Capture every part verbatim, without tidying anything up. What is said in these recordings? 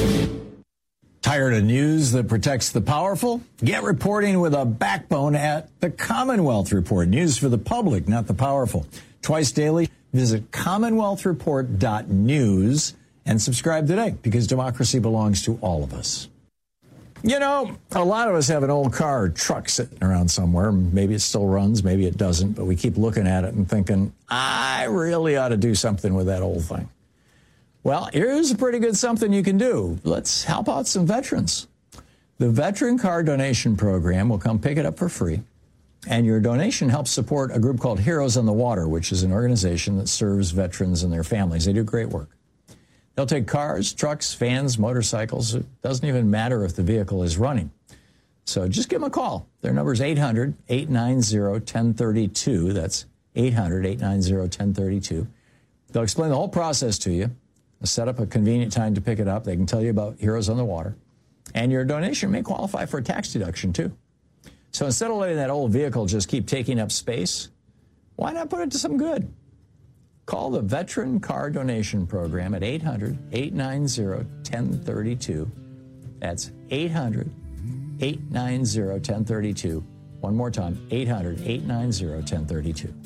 Tired of news that protects the powerful? Get reporting with a backbone at the Commonwealth Report. News for the public, not the powerful. Twice daily, visit commonwealth report dot news and subscribe today, because democracy belongs to all of us. You know, a lot of us have an old car or truck sitting around somewhere. Maybe it still runs, maybe it doesn't, but we keep looking at it and thinking, I really ought to do something with that old thing. Well, here's a pretty good something you can do. Let's help out some veterans. The Veteran Car Donation Program will come pick it up for free, and your donation helps support a group called Heroes on the Water, which is an organization that serves veterans and their families. They do great work. They'll take cars, trucks, vans, motorcycles. It doesn't even matter if the vehicle is running. So just give them a call. Their number is eight hundred, eight nine zero, one zero three two. That's eight hundred, eight nine zero, one zero three two. They'll explain the whole process to you. Set up a convenient time to pick it up. They can tell you about Heroes on the Water. And your donation may qualify for a tax deduction, too. So instead of letting that old vehicle just keep taking up space, why not put it to some good? Call the Veteran Car Donation Program at eight hundred, eight nine zero, one zero three two. That's eight hundred, eight nine zero, one zero three two. One more time, eight hundred, eight nine zero, one zero three two.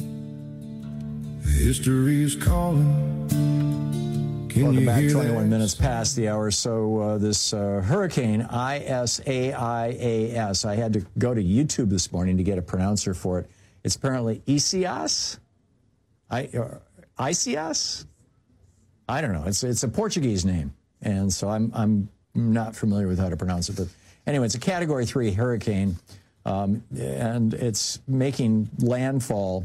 History is calling. Welcome back, twenty-one minutes past the hour. So uh, this uh, hurricane, I S A I A S, I had to go to YouTube this morning to get a pronouncer for it. It's apparently Isaias? I, uh, Isaias? I don't know. It's it's a Portuguese name, and so I'm I'm not familiar with how to pronounce it. But anyway, it's a Category three hurricane, um, and it's making landfall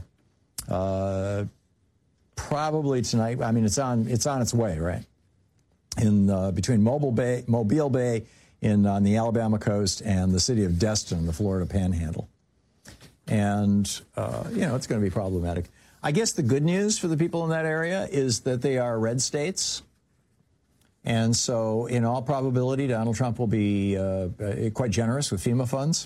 uh probably tonight. I mean, it's on it's on its way, right? In uh, between Mobile Bay, Mobile Bay, in on the Alabama coast, and the city of Destin, the Florida Panhandle. And uh, you know, it's going to be problematic. I guess the good news for the people in that area is that they are red states, and so in all probability, Donald Trump will be uh, quite generous with FEMA funds.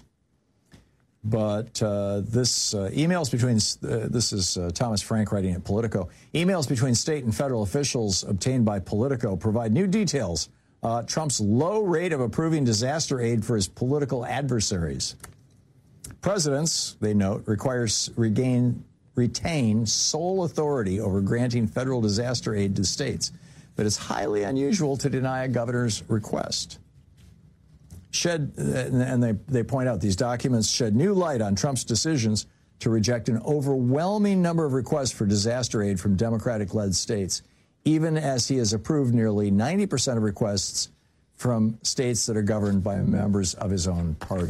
But uh, this uh, emails between, uh, this is uh, Thomas Frank writing at Politico, emails between state and federal officials obtained by Politico provide new details. Uh, Trump's low rate of approving disaster aid for his political adversaries. Presidents, they note, requires regain, retain sole authority over granting federal disaster aid to states, but it's highly unusual to deny a governor's request. Shed, and they, they point out these documents shed new light on Trump's decisions to reject an overwhelming number of requests for disaster aid from Democratic-led states, even as he has approved nearly ninety percent of requests from states that are governed by members of his own party.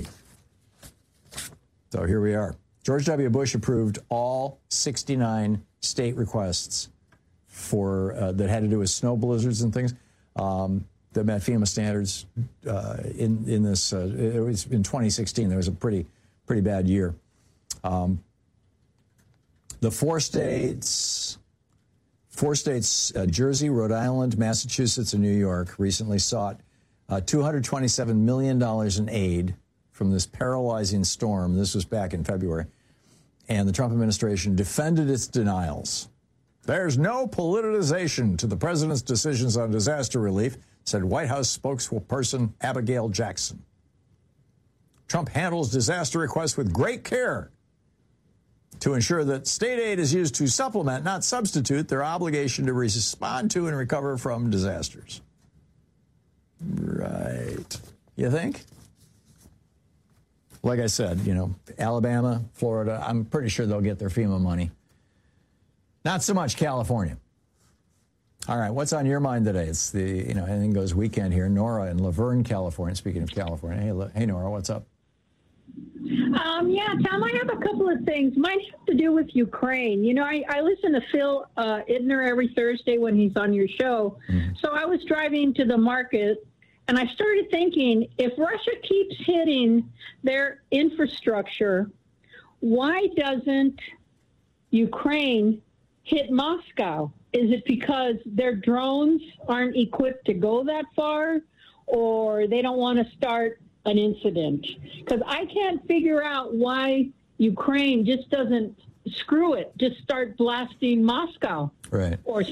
So here we are. George W. Bush approved all sixty-nine state requests for uh, that had to do with snow blizzards and things. Um, that met FEMA standards uh, in in this. Uh, it was in twenty sixteen. There was a pretty pretty bad year. Um, the four states, four states, uh, Jersey, Rhode Island, Massachusetts, and New York, recently sought uh, two hundred twenty-seven million dollars in aid from this paralyzing storm. This was back in February, and the Trump administration defended its denials. There's no politicization to the president's decisions on disaster relief, said White House spokesperson Abigail Jackson. Trump handles disaster requests with great care to ensure that state aid is used to supplement, not substitute, their obligation to respond to and recover from disasters. Right. You think? Like I said, you know, Alabama, Florida, I'm pretty sure they'll get their FEMA money. Not so much California. All right, what's on your mind today? It's the, you know, anything goes weekend here. Nora in Laverne, California. Speaking of California, hey, hey Nora, what's up? Um, yeah, Tom, I have a couple of things. Mine have to do with Ukraine. You know, I, I listen to Phil uh, Idner every Thursday when he's on your show. Mm-hmm. So I was driving to the market, and I started thinking, if Russia keeps hitting their infrastructure, why doesn't Ukraine hit Moscow? Is it because their drones aren't equipped to go that far, or they don't want to start an incident? Because I can't figure out why Ukraine just doesn't screw it, just start blasting Moscow. Right. Or